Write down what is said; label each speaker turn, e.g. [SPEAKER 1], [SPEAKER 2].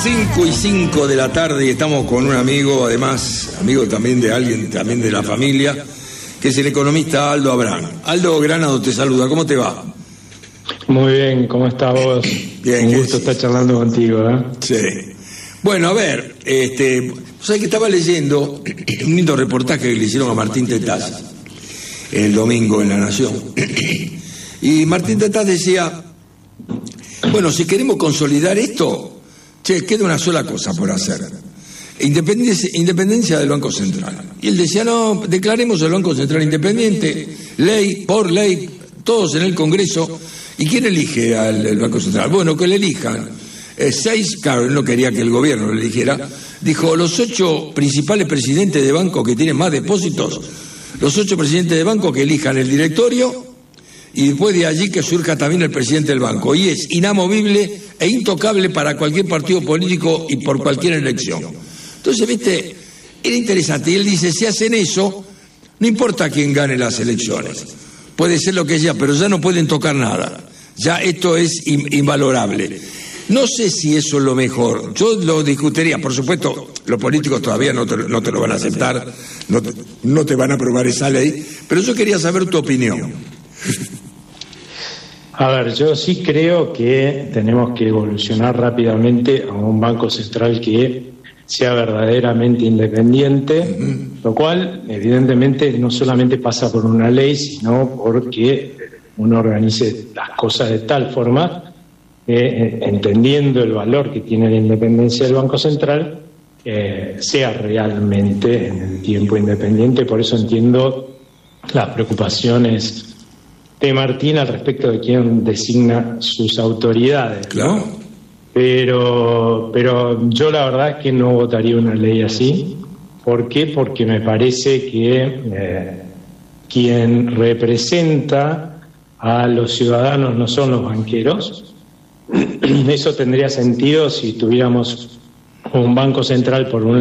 [SPEAKER 1] 5:05 de la tarde y estamos con un amigo, además, amigo también de alguien, también de la familia, que es el economista Aldo Abrán. Aldo Granado te saluda, ¿cómo te va?
[SPEAKER 2] Muy bien, ¿cómo estás vos?
[SPEAKER 1] Bien,
[SPEAKER 2] un gusto estar charlando contigo, ¿eh?
[SPEAKER 1] Sí. Bueno, a ver, ¿sabes que estaba leyendo un lindo reportaje que le hicieron a Martín Tetaz el domingo en La Nación? Y Martín Tetaz decía, bueno, si queremos consolidar esto, queda una sola cosa por hacer. Independencia del Banco Central. Y él decía, no, declaremos el Banco Central independiente, ley por ley, todos en el Congreso. ¿Y quién elige al Banco Central? Bueno, que le elijan. 6, claro, él no quería que el gobierno lo eligiera. Dijo, los 8 principales presidentes de banco que tienen más depósitos, los 8 presidentes de banco que elijan el directorio, y después de allí que surja también el presidente del banco. Y es inamovible e intocable para cualquier partido político y por cualquier elección. Entonces, viste, era interesante. Y él dice, si hacen eso, no importa quién gane las elecciones. Puede ser lo que sea, pero ya no pueden tocar nada. Ya esto es invalorable. No sé si eso es lo mejor. Yo lo discutiría. Por supuesto, los políticos todavía no te lo van a aceptar, no te van a aprobar esa ley, pero yo quería saber tu opinión.
[SPEAKER 2] A ver, yo sí creo que tenemos que evolucionar rápidamente a un banco central que sea verdaderamente independiente, lo cual evidentemente no solamente pasa por una ley, sino porque uno organice las cosas de tal forma que, entendiendo el valor que tiene la independencia del Banco Central, sea realmente en el tiempo independiente. Por eso entiendo las preocupaciones de Martín al respecto de quién designa sus autoridades, ¿no?
[SPEAKER 1] Claro.
[SPEAKER 2] Pero yo la verdad es que no votaría una ley así. ¿Por qué? Porque me parece que quien representa a los ciudadanos no son los banqueros. Eso tendría sentido si tuviéramos un banco central por un